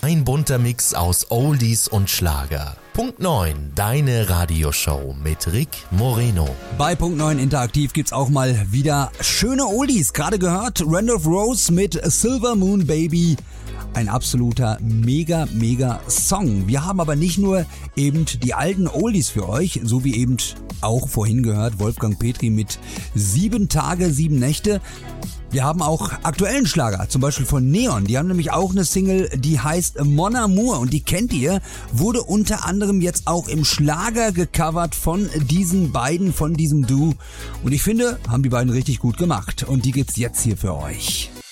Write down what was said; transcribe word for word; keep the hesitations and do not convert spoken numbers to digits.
Ein bunter Mix aus Oldies und Schlager. Punkt neun, deine Radioshow mit Rick Moreno. Bei Punkt neun Interaktiv gibt's auch mal wieder schöne Oldies. Gerade gehört Randolph Rose mit Silver Moon Baby. Ein absoluter mega, mega Song. Wir haben aber nicht nur eben die alten Oldies für euch, so wie eben auch vorhin gehört Wolfgang Petri mit Sieben Tage, Sieben Nächte. Wir haben auch aktuellen Schlager, zum Beispiel von Neon. Die haben nämlich auch eine Single, die heißt Mon Amour und die kennt ihr. Wurde unter anderem jetzt auch im Schlager gecovert von diesen beiden, von diesem Duo. Und ich finde, haben die beiden richtig gut gemacht. Und die gibt's jetzt hier für euch.